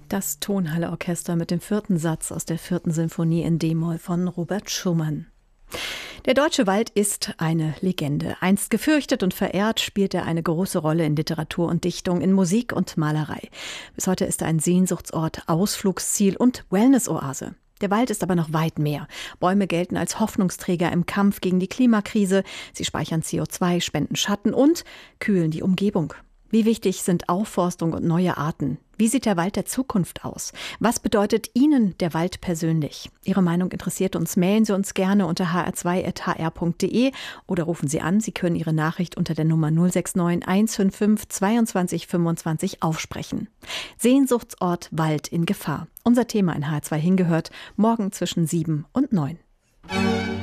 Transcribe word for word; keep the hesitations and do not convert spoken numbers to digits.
Das Tonhalle-Orchester mit dem vierten Satz aus der vierten Sinfonie in D-Moll von Robert Schumann. Der deutsche Wald ist eine Legende. Einst gefürchtet und verehrt, spielt er eine große Rolle in Literatur und Dichtung, in Musik und Malerei. Bis heute ist er ein Sehnsuchtsort, Ausflugsziel und Wellness-Oase. Der Wald ist aber noch weit mehr. Bäume gelten als Hoffnungsträger im Kampf gegen die Klimakrise. Sie speichern C O zwei, spenden Schatten und kühlen die Umgebung. Wie wichtig sind Aufforstung und neue Arten? Wie sieht der Wald der Zukunft aus? Was bedeutet Ihnen der Wald persönlich? Ihre Meinung interessiert uns. Mailen Sie uns gerne unter h r zwei at h r punkt d e oder rufen Sie an. Sie können Ihre Nachricht unter der Nummer null sechs neun eins fünf fünf zweiundzwanzig fünfundzwanzig aufsprechen. Sehnsuchtsort Wald in Gefahr. Unser Thema in H R zwei hingehört, morgen zwischen sieben und neun.